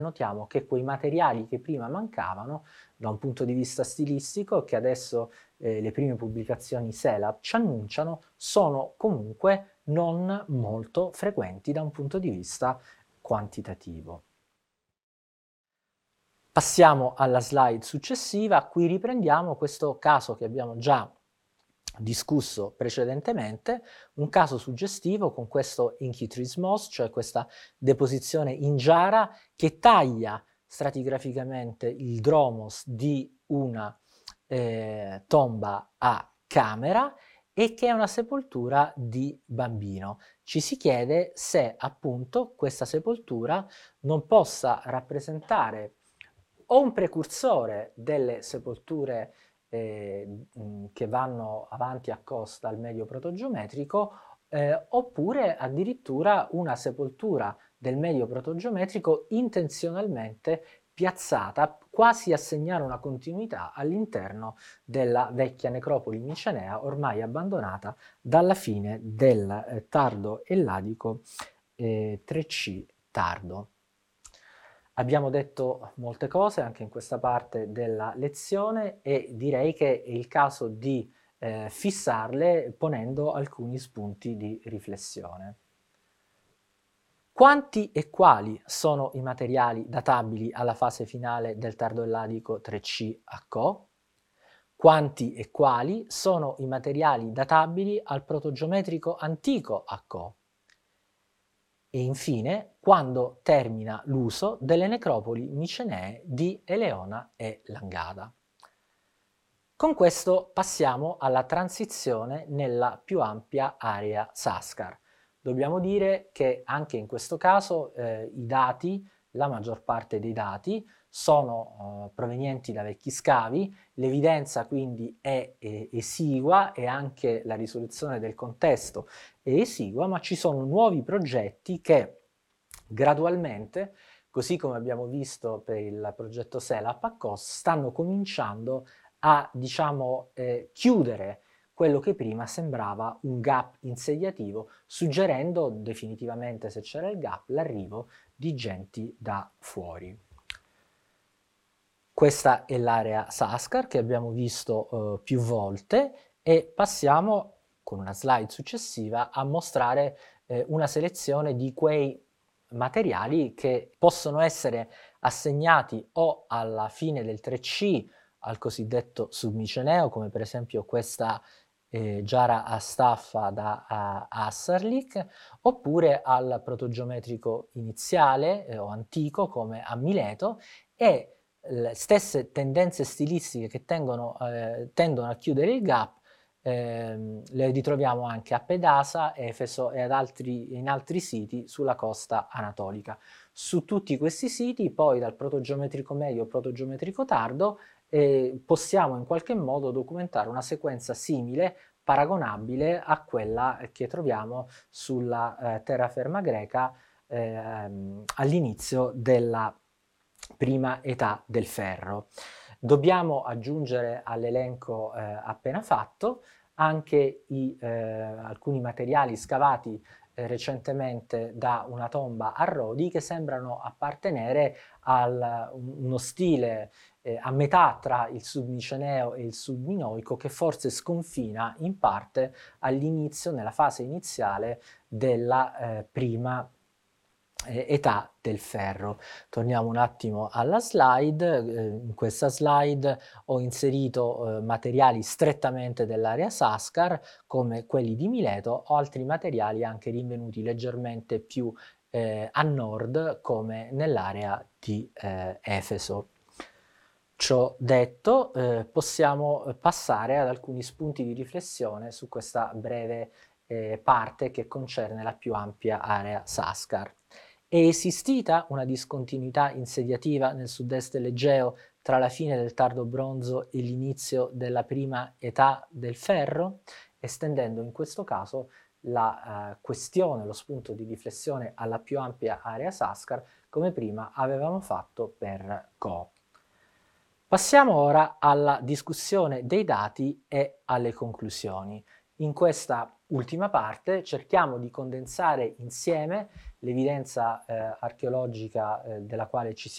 notiamo che quei materiali che prima mancavano da un punto di vista stilistico, che adesso le prime pubblicazioni SELAP ci annunciano, sono comunque non molto frequenti da un punto di vista quantitativo. Passiamo alla slide successiva, qui riprendiamo questo caso che abbiamo già discusso precedentemente, un caso suggestivo con questo Inchytris moss, cioè questa deposizione in giara che taglia stratigraficamente il dromos di una tomba a camera e che è una sepoltura di bambino. Ci si chiede se appunto questa sepoltura non possa rappresentare o un precursore delle sepolture che vanno avanti a costa al medio protogeometrico, oppure addirittura una sepoltura del medio protogeometrico intenzionalmente piazzata, quasi a segnare una continuità all'interno della vecchia necropoli micenea, ormai abbandonata dalla fine del tardo elladico 3C tardo. Abbiamo detto molte cose anche in questa parte della lezione e direi che è il caso di fissarle ponendo alcuni spunti di riflessione. Quanti e quali sono i materiali databili alla fase finale del tardo elladico 3C a Co? Quanti e quali sono i materiali databili al protogeometrico antico a Co? E infine, quando termina l'uso delle necropoli micenee di Eleona e Langada. Con questo passiamo alla transizione nella più ampia area Saskar. Dobbiamo dire che anche in questo caso i dati, la maggior parte dei dati, sono provenienti da vecchi scavi, l'evidenza quindi è esigua e anche la risoluzione del contesto è esigua, ma ci sono nuovi progetti che gradualmente, così come abbiamo visto per il progetto SELAP a COS, stanno cominciando a, diciamo, chiudere quello che prima sembrava un gap insediativo, suggerendo definitivamente, se c'era il gap, l'arrivo di genti da fuori. Questa è l'area Saskar che abbiamo visto più volte e passiamo con una slide successiva a mostrare una selezione di quei materiali che possono essere assegnati o alla fine del 3C al cosiddetto submiceneo, come per esempio questa giara a staffa da Asserlich, oppure al protogeometrico iniziale o antico come a Mileto, e le stesse tendenze stilistiche che tendono a chiudere il gap le ritroviamo anche a Pedasa, Efeso e in altri siti sulla costa anatolica. Su tutti questi siti, poi dal protogeometrico medio al protogeometrico tardo, possiamo in qualche modo documentare una sequenza simile, paragonabile a quella che troviamo sulla terraferma greca all'inizio della prima età del ferro. Dobbiamo aggiungere all'elenco appena fatto anche alcuni materiali scavati recentemente da una tomba a Rodi che sembrano appartenere a uno stile a metà tra il submiceneo e il subminoico, che forse sconfina in parte all'inizio, nella fase iniziale della prima età del ferro. Torniamo un attimo alla slide. In questa slide ho inserito materiali strettamente dell'area Saskar come quelli di Mileto o altri materiali anche rinvenuti leggermente più a nord come nell'area di Efeso. Ciò detto, possiamo passare ad alcuni spunti di riflessione su questa breve parte che concerne la più ampia area Saskar. È esistita una discontinuità insediativa nel sud-est dell'Egeo tra la fine del tardo bronzo e l'inizio della prima età del ferro, estendendo in questo caso la questione, lo spunto di riflessione alla più ampia area Saskar, come prima avevamo fatto per Co. Passiamo ora alla discussione dei dati e alle conclusioni. In questa ultima parte cerchiamo di condensare insieme l'evidenza archeologica della quale ci